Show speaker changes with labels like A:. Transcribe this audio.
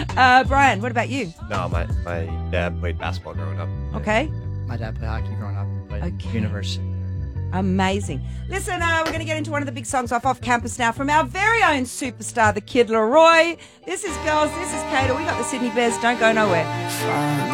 A: Brian, what about you?
B: No, my dad played basketball growing up.
A: Okay.
C: My dad played hockey growing up. Played university.
A: Amazing. Listen, we're going to get into one of the big songs off campus now from our very own superstar, the Kid Laroi. This is Girls, this is Cater. We got the Sydney Bears. Don't go nowhere.